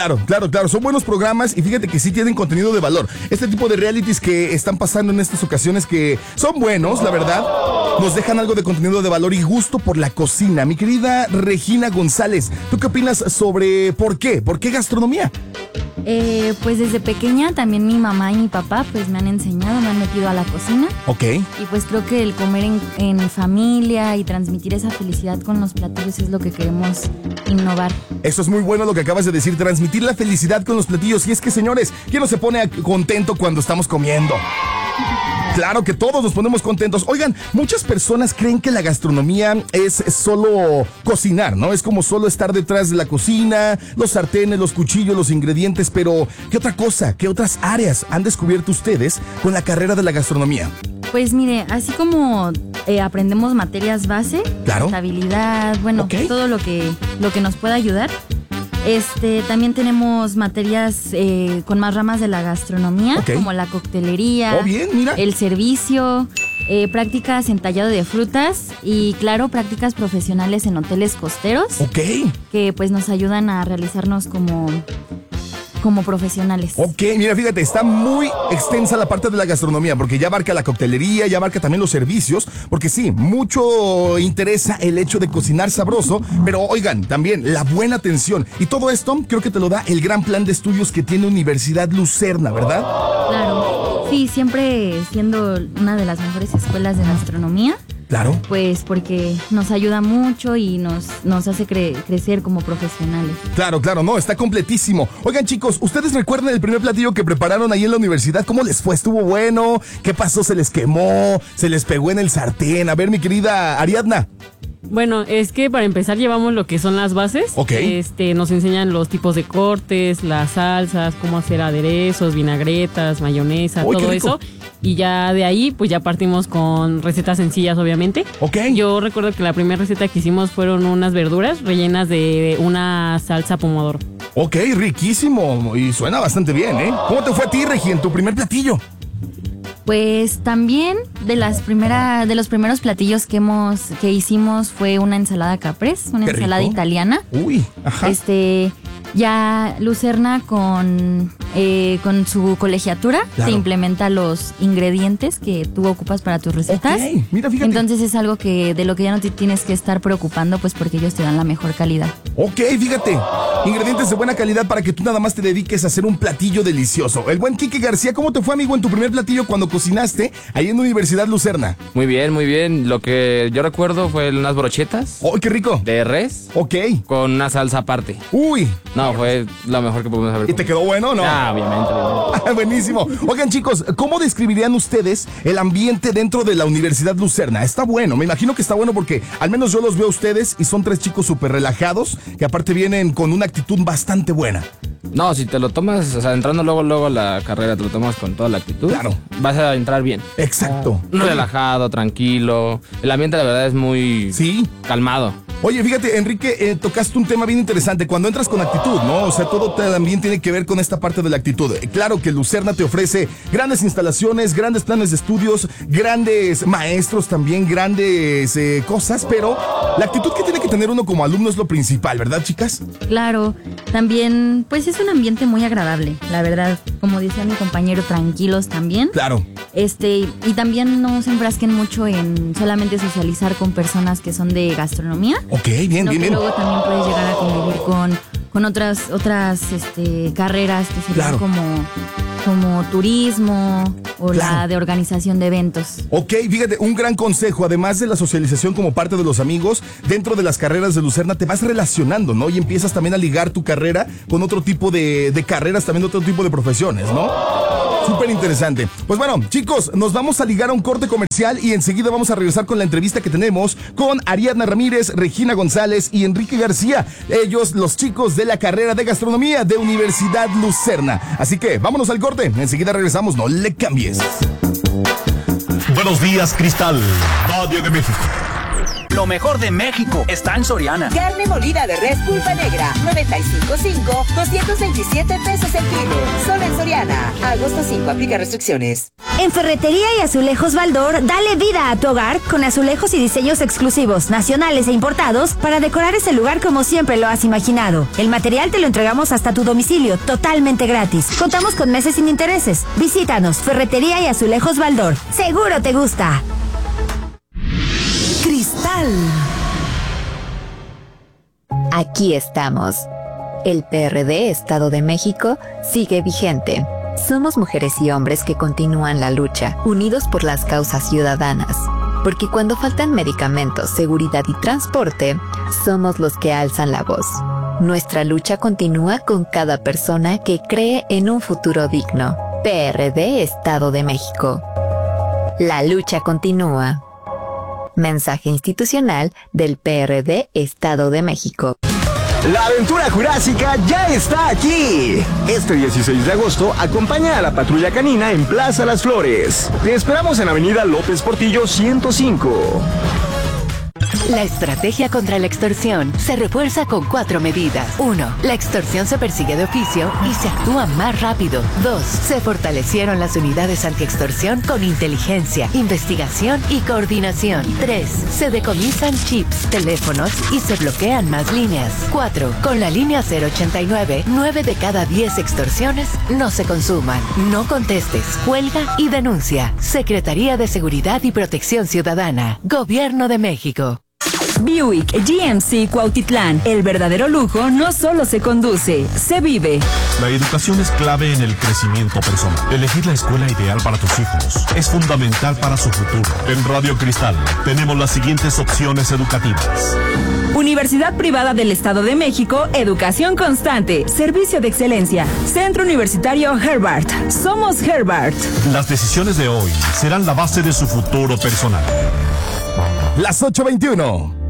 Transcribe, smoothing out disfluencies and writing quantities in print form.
Claro. Son buenos programas y fíjate que sí tienen contenido de valor. Este tipo de realities que están pasando en estas ocasiones que son buenos, la verdad, nos dejan algo de contenido de valor y gusto por la cocina. Mi querida Regina González, ¿tú qué opinas sobre por qué? ¿Por qué gastronomía? Pues desde pequeña también mi mamá y mi papá pues me han enseñado, me han metido a la cocina. Ok. Y pues creo que el comer en familia y transmitir esa felicidad con los platillos es lo que queremos innovar. Eso es muy bueno lo que acabas de decir, transmitir la felicidad con los platillos. Y es que, señores, ¿quién no se pone contento cuando estamos comiendo? Claro que todos nos ponemos contentos. Oigan, muchas personas creen que la gastronomía es solo cocinar, ¿no? Es como solo estar detrás de la cocina, los sartenes, los cuchillos, los ingredientes, pero ¿qué otra cosa, qué otras áreas han descubierto ustedes con la carrera de la gastronomía? Pues mire, así como aprendemos materias base, claro, contabilidad, bueno, todo lo que nos pueda ayudar. También tenemos materias con más ramas de la gastronomía, como la coctelería, el servicio, prácticas en tallado de frutas y, claro, prácticas profesionales en hoteles costeros, que pues nos ayudan a realizarnos como profesionales. Mira, fíjate, está muy extensa la parte de la gastronomía, porque ya abarca la coctelería, ya abarca también los servicios, porque sí, mucho interesa el hecho de cocinar sabroso, pero oigan, también la buena atención. Y todo esto creo que te lo da el gran plan de estudios que tiene Universidad Lucerna, ¿verdad? Claro, sí, siempre siendo una de las mejores escuelas de gastronomía. Claro. Pues porque nos ayuda mucho y nos hace crecer como profesionales. Claro, no, está completísimo. Oigan, chicos, ¿ustedes recuerdan el primer platillo que prepararon ahí en la universidad? ¿Cómo les fue? ¿Estuvo bueno? ¿Qué pasó? ¿Se les quemó? ¿Se les pegó en el sartén? A ver, mi querida Ariadna. Bueno, es que para empezar llevamos lo que son las bases. Nos enseñan los tipos de cortes, las salsas, cómo hacer aderezos, vinagretas, mayonesa, todo eso. Y ya de ahí, pues ya partimos con recetas sencillas, obviamente. Yo recuerdo que la primera receta que hicimos fueron unas verduras rellenas de una salsa pomodoro. Riquísimo. Y suena bastante bien, ¿eh? ¿Cómo te fue a ti, Regi, en tu primer platillo? Pues también de los primeros platillos que hicimos fue una ensalada caprese, una ensalada italiana. Ya Lucerna con su colegiatura te implementa los ingredientes que tú ocupas para tus recetas. Mira, fíjate. Entonces es algo de lo que ya no te tienes que estar preocupando, pues porque ellos te dan la mejor calidad. Fíjate. Ingredientes de buena calidad para que tú nada más te dediques a hacer un platillo delicioso. El buen Quique García, ¿cómo te fue, amigo, en tu primer platillo cuando cocinaste ahí en Universidad Lucerna? Muy bien. Lo que yo recuerdo fue unas brochetas. ¡Qué rico! De res. Con una salsa aparte. No, fue lo mejor que pudimos haber comido. ¿Y te quedó bueno o no? Obviamente. Buenísimo. Oigan, chicos, ¿cómo describirían ustedes el ambiente dentro de la Universidad Lucerna? Está bueno, me imagino que está bueno porque al menos yo los veo a ustedes y son 3 chicos súper relajados que aparte vienen con una actitud bastante buena. No, si te lo tomas, o sea, entrando luego a la carrera, te lo tomas con toda la actitud. Vas a entrar bien. Exacto. Relajado, tranquilo. El ambiente, la verdad, es muy calmado. Oye, fíjate, Enrique, tocaste un tema bien interesante. Cuando entras con actitud, ¿no? O sea, todo también tiene que ver con esta parte de la actitud. Claro que Lucerna te ofrece grandes instalaciones, grandes planes de estudios, grandes maestros también, grandes cosas, pero la actitud que tiene que tener uno como alumno es lo principal, ¿verdad, chicas? Claro, también, pues es un ambiente muy agradable, la verdad. Como decía mi compañero, tranquilos también. Claro. Y también no se enfrasquen mucho en solamente socializar con personas que son de gastronomía. Bien. Luego también puedes llegar a convivir con otras carreras que serían como turismo o la de organización de eventos. Fíjate, un gran consejo, además de la socialización como parte de los amigos, dentro de las carreras de Lucerna te vas relacionando, ¿no? Y empiezas también a ligar tu carrera con otro tipo de carreras, también otro tipo de profesiones, ¿no? Súper interesante. Pues bueno, chicos, nos vamos a ligar a un corte comercial y enseguida vamos a regresar con la entrevista que tenemos con Ariadna Ramírez, Regina González y Enrique García. Ellos, los chicos de la carrera de gastronomía de Universidad Lucerna. Así que vámonos al corte. Enseguida regresamos, no le cambies. Buenos días, Cristal, Radio de México. Lo mejor de México está en Soriana. Carne molida de res pulpa negra, 95.5, 227 pesos el kilo. Solo en Soriana. Agosto 5, aplica restricciones. En Ferretería y Azulejos Baldor, dale vida a tu hogar con azulejos y diseños exclusivos, nacionales e importados para decorar ese lugar como siempre lo has imaginado. El material te lo entregamos hasta tu domicilio, totalmente gratis. Contamos con meses sin intereses. Visítanos, Ferretería y Azulejos Baldor. Seguro te gusta. Cristal. Aquí estamos. El PRD Estado de México sigue vigente. Somos mujeres y hombres que continúan la lucha, unidos por las causas ciudadanas. Porque cuando faltan medicamentos, seguridad y transporte, somos los que alzan la voz. Nuestra lucha continúa con cada persona que cree en un futuro digno. PRD Estado de México. La lucha continúa. Mensaje institucional del PRD Estado de México. La aventura jurásica ya está aquí. Este 16 de agosto, acompaña a la Patrulla Canina en Plaza Las Flores. Te esperamos en Avenida López Portillo 105. La estrategia contra la extorsión se refuerza con 4 medidas. 1. La extorsión se persigue de oficio y se actúa más rápido. 2. Se fortalecieron las unidades antiextorsión con inteligencia, investigación y coordinación. 3. Se decomisan chips, teléfonos y se bloquean más líneas. 4. Con la línea 089, 9 de cada 10 extorsiones no se consuman. No contestes, cuelga y denuncia. Secretaría de Seguridad y Protección Ciudadana. Gobierno de México. Buick GMC Cuautitlán. El verdadero lujo no solo se conduce, se vive. La educación es clave en el crecimiento personal. Elegir la escuela ideal para tus hijos es fundamental para su futuro. En Radio Cristal tenemos las siguientes opciones educativas. Universidad Privada del Estado de México, educación constante, servicio de excelencia. Centro Universitario Herbart. Somos Herbart. Las decisiones de hoy serán la base de su futuro personal. Las 8:21.